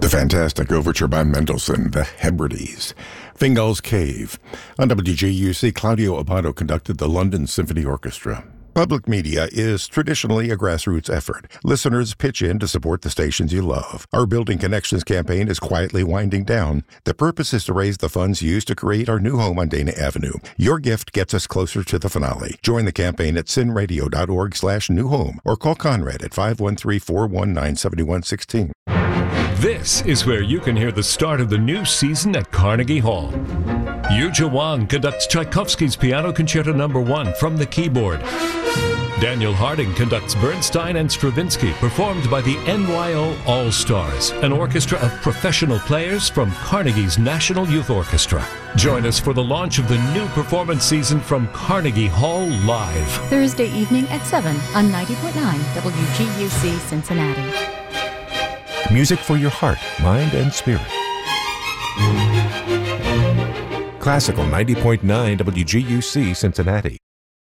The fantastic overture by Mendelssohn, The Hebrides. Fingal's Cave. On WGUC, Claudio Abbado conducted the London Symphony Orchestra. Public media is traditionally a grassroots effort. Listeners pitch in to support the stations you love. Our Building Connections campaign is quietly winding down. The purpose is to raise the funds used to create our new home on Dana Avenue. Your gift gets us closer to the finale. Join the campaign at sinradio.org/newhome or call Conrad at 513-419-7116. This is where you can hear the start of the new season at Carnegie Hall. Yuja Wang conducts Tchaikovsky's Piano Concerto No. 1 from the keyboard. Daniel Harding conducts Bernstein and Stravinsky, performed by the NYO All-Stars, an orchestra of professional players from Carnegie's National Youth Orchestra. Join us for the launch of the new performance season from Carnegie Hall Live. Thursday evening at 7 on 90.9 WGUC Cincinnati. Music for your heart, mind, and spirit. Classical 90.9 WGUC Cincinnati.